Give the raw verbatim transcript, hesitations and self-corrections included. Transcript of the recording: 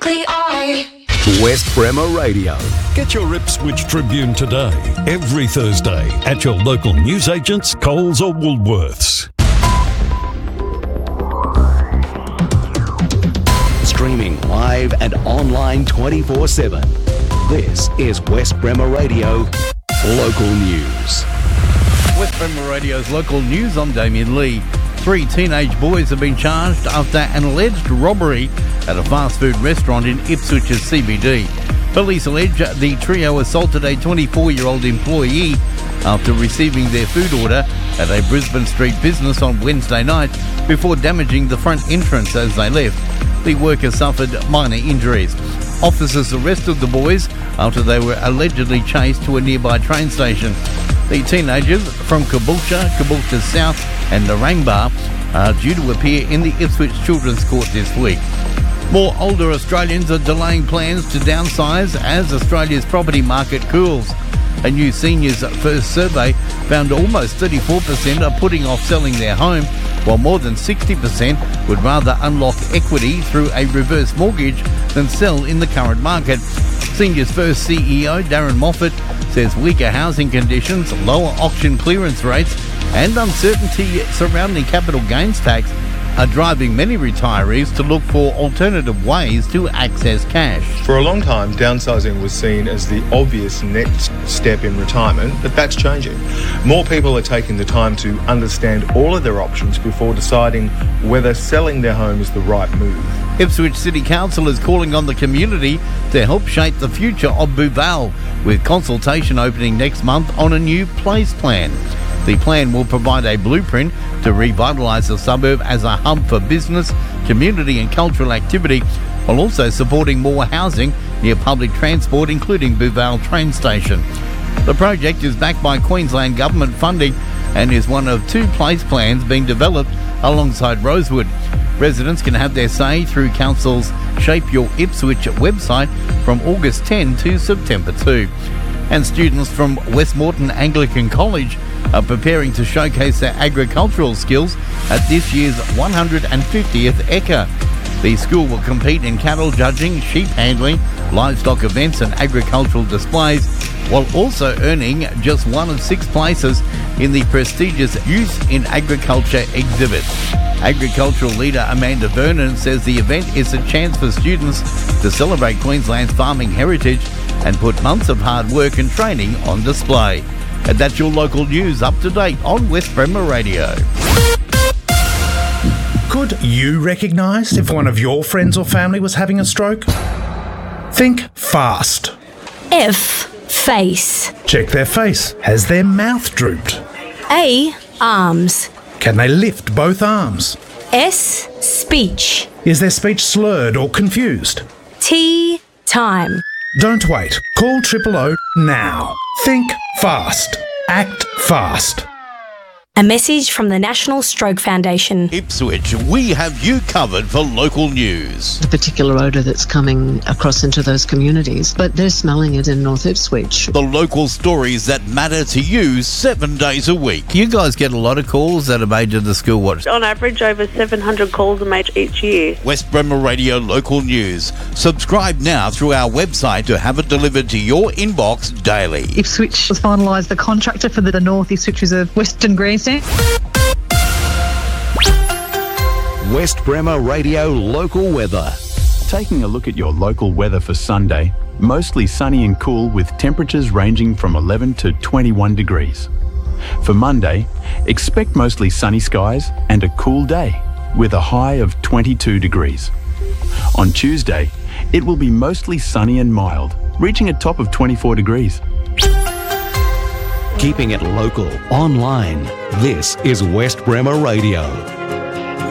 Strictly I. West Bremer Radio. Get your Ipswich Tribune today, every Thursday, at your local newsagents, Coles or Woolworths. Streaming live and online twenty-four seven. This is West Bremer Radio Local News. West Bremer Radio's local news. I'm Damien Lee. Three teenage boys have been charged after an alleged robbery at a fast food restaurant in Ipswich's C B D. Police allege the trio assaulted a twenty-four-year-old employee after receiving their food order at a Brisbane Street business on Wednesday night before damaging the front entrance as they left. The worker suffered minor injuries. Officers arrested the boys after they were allegedly chased to a nearby train station. The teenagers from Caboolture, Caboolture South and Narangba are due to appear in the Ipswich Children's Court this week. More older Australians are delaying plans to downsize as Australia's property market cools. A new Seniors First survey found almost thirty-four percent are putting off selling their home, while more than sixty percent would rather unlock equity through a reverse mortgage than sell in the current market. Seniors First C E O Darren Moffat says weaker housing conditions, lower auction clearance rates and uncertainty surrounding capital gains tax are driving many retirees to look for alternative ways to access cash. For a long time, downsizing was seen as the obvious next step in retirement, but that's changing. More people are taking the time to understand all of their options before deciding whether selling their home is the right move. Ipswich City Council is calling on the community to help shape the future of Booval, with consultation opening next month on a new place plan. The plan will provide a blueprint to revitalise the suburb as a hub for business, community and cultural activity, while also supporting more housing near public transport, including Booval train station. The project is backed by Queensland Government funding and is one of two place plans being developed alongside Rosewood. Residents can have their say through Council's Shape Your Ipswich website from August tenth to September second. And students from Westmoreton Anglican College are preparing to showcase their agricultural skills at this year's one hundred fiftieth Ekka. The school will compete in cattle judging, sheep handling, livestock events and agricultural displays, while also earning just one of six places in the prestigious Youth in Agriculture exhibit. Agricultural leader Amanda Vernon says the event is a chance for students to celebrate Queensland's farming heritage and put months of hard work and training on display. And that's your local news, up to date on West Bremer Radio. Could you recognise if one of your friends or family was having a stroke? Think fast. F. Face. Check their face. Has their mouth drooped? A. Arms. Can they lift both arms? S. Speech. Is their speech slurred or confused? T. Time. Don't wait. Call Triple O now. Think fast. Act fast. A message from the National Stroke Foundation. Ipswich, we have you covered for local news. The particular odour that's coming across into those communities, but they're smelling it in North Ipswich. The local stories that matter to you seven days a week. You guys get a lot of calls that are made to the School Watch. On average, over seven hundred calls are made each year. West Bremer Radio Local News. Subscribe now through our website to have it delivered to your inbox daily. Ipswich has finalised the contractor for the North Ipswich Reserve Western Greenstand. West Bremer Radio Local Weather. Taking a look at your local weather for Sunday, mostly sunny and cool with temperatures ranging from eleven to twenty-one degrees. For Monday, expect mostly sunny skies and a cool day with a high of twenty-two degrees. On Tuesday, it will be mostly sunny and mild, reaching a top of twenty-four degrees. Keeping it local, online, this is West Bremer Radio.